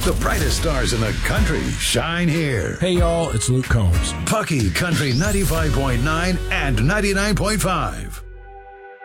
The brightest stars in the country shine here. Hey, y'all, it's Luke Combs. Pucky Country 95.9 and 99.5.